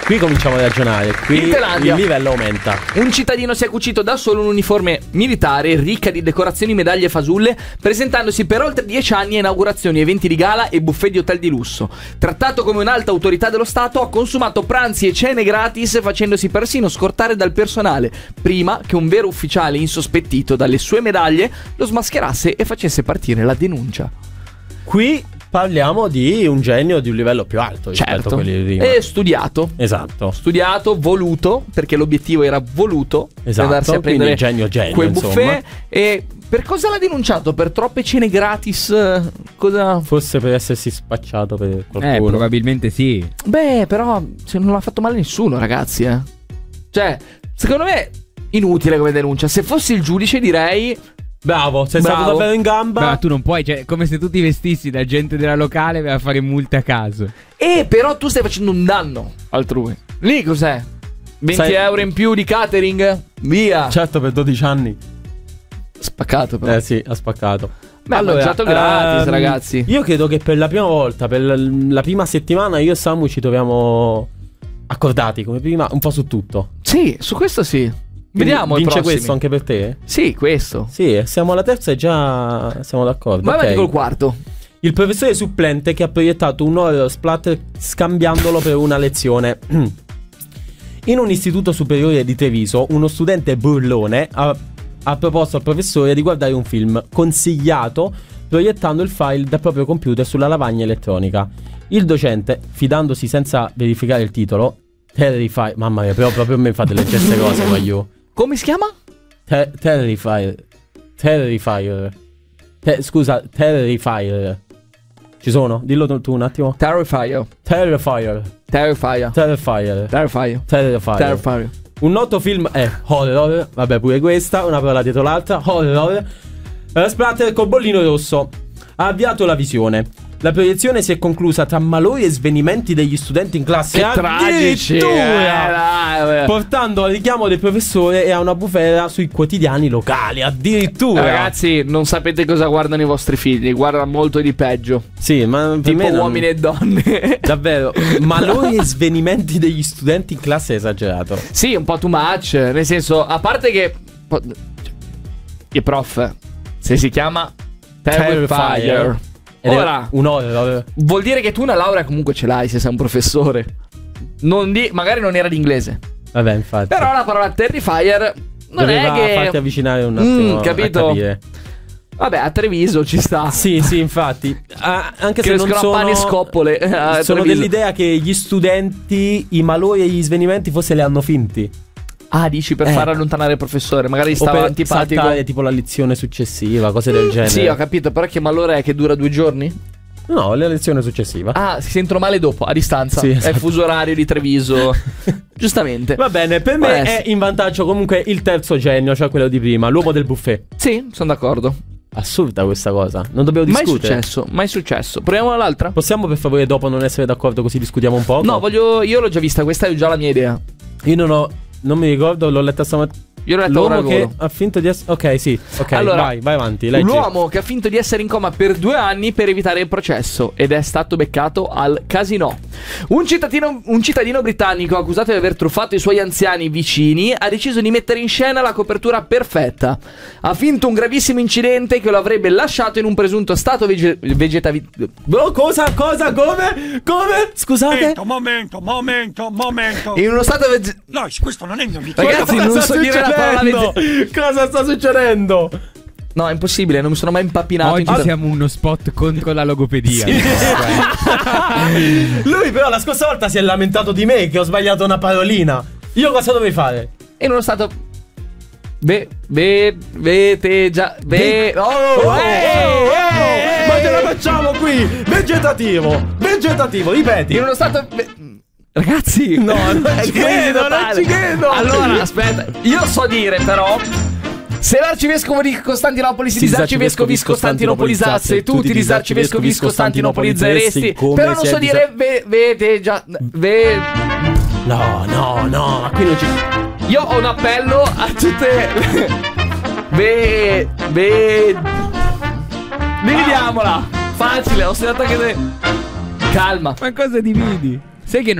Qui cominciamo a ragionare. Qui In Thailandia, il livello aumenta. un cittadino si è cucito da solo un'uniforme militare ricca di decorazioni, medaglie e fasulle, presentandosi per oltre 10 anni a inaugurazioni, eventi di gala e buffet di hotel di lusso. Trattato come un'alta autorità dello Stato, ha consumato pranzi e cene gratis, facendosi persino scortare dal personale, prima che un vero ufficiale insospettito dalle sue medaglie lo smascherasse e facesse partire la denuncia. Qui parliamo di un genio di un livello più alto rispetto a quelli di prima. E studiato. Esatto. Studiato, voluto, perché l'obiettivo era voluto. Esatto, andarsi a prendere genio, quel insomma. buffet. E per cosa l'ha denunciato? Per troppe cene gratis? Cosa? Forse per essersi spacciato per qualcuno. Probabilmente sì. Beh, però non l'ha fatto male nessuno, ragazzi, Cioè, secondo me inutile come denuncia. Se fossi il giudice direi: bravo, sei stato davvero in gamba. Ma tu non puoi, cioè, come se tu ti vestissi da gente della locale per fare multe a caso. però tu stai facendo un danno altrui. Lì cos'è? 20 euro in più di catering? Via. Certo, per 12 anni. Spaccato però. Sì, ha spaccato. Beh, allora, mangiato gratis, ragazzi. Io credo che per la prima volta, per la prima settimana, io e Samu ci troviamo accordati come prima un po' su tutto. Sì, su questo sì. Vediamo il vince prossimo. questo anche per te? Sì, questo. Sì, siamo alla terza e già siamo d'accordo. Vai avanti Ok. col quarto. Il professore supplente che ha proiettato un horror splatter scambiandolo per una lezione. In un istituto superiore di Treviso, uno studente burlone ha proposto al professore di guardare un film consigliato proiettando il file dal proprio computer sulla lavagna elettronica. Il docente, fidandosi senza verificare il titolo, mamma mia, però proprio a me fate leggere queste cose, ma io. Come si chiama? Terrifier. Scusa, Terrifier. Ci sono? Dillo tu un attimo. Terrifier. Un noto film è horror. Vabbè, pure questa, una parola dietro l'altra. Horror. Splatter col bollino rosso. Ha avviato la visione. La proiezione si è conclusa tra malori e svenimenti degli studenti in classe. Tragici, Addirittura portando al richiamo del professore e a una bufera sui quotidiani locali. Addirittura. Ragazzi, non sapete cosa guardano i vostri figli. Guardano molto di peggio. Sì, ma per tipo me uomini e donne. Davvero, malori e svenimenti degli studenti in classe è esagerato. Sì, un po' too much. Nel senso, a parte che il prof, se si chiama Terrifier, ora un horror. vuol dire che tu una laurea comunque ce l'hai se sei un professore. Magari non era di inglese. Vabbè, infatti. Però la parola Terrifier non doveva è che farti avvicinare un attimo capito? a capire. Vabbè, a Treviso ci sta. Sì, infatti. Anche che se non pane e sono scoppole. Sono Treviso. dell'idea che gli studenti, i malori e gli svenimenti forse li hanno finti. Ah, dici per far allontanare il professore. Magari O stava per antipatico. saltare tipo la lezione successiva, cose del genere. Sì, ho capito. Però che malore è che dura 2 giorni? No, la lezione successiva. Ah, si sentono male dopo, a distanza. Sì, È esatto. il fuso orario di Treviso. Giustamente. Va bene, per me è in vantaggio comunque il terzo genio, cioè quello di prima, l'uomo del buffet. Sì, sono d'accordo. Assurda questa cosa, non dobbiamo discutere. Mai successo. Proviamo l'altra? Possiamo per favore dopo non essere d'accordo così discutiamo un po'? No, io l'ho già vista, questa è già la mia idea. Io non mi ricordo, l'ho letta stamattina. Io l'ho letta ora al L'uomo che volo. ha finto di essere... Ok, sì, ok, Allora, vai avanti, leggi. L'uomo che ha finto di essere in coma per 2 anni per evitare il processo ed è stato beccato al casino. Un cittadino britannico accusato di aver truffato i suoi anziani vicini ha deciso di mettere in scena la copertura perfetta. Ha finto un gravissimo incidente che lo avrebbe lasciato in un presunto stato vegetativo. Cosa? Come? Scusate? Momento. In uno stato No, questo non è il mio video. Ragazzi, non so dire la parola Cosa sta succedendo? No, è impossibile, non mi sono mai impappinato. Oggi siamo uno spot contro la logopedia. Lui però la scorsa volta si è lamentato di me che ho sbagliato una parolina. Io cosa dovrei fare? In uno stato ma ce la facciamo qui! Vegetativo, ripeti. in uno stato ragazzi, No, non ci credo. Allora, aspetta, io so dire però: se l'arcivescovo di Costantinopoli si disarcivescovi costantinopolizzasse e tu ti disarcivescovi costantinopolizzeresti. Però non so dire No, ma qui non ci... Io ho un appello a tutte dividiamola. Facile, ho segnato che calma. Ma cosa dividi? Sai che